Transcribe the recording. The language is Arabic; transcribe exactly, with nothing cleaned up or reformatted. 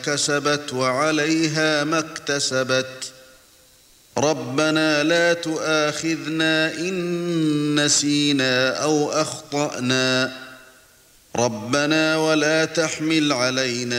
كسبت وعليها ما اكتسبت ربنا لا تؤاخذنا إن نسينا أو أخطأنا ربنا ولا تحمل علينا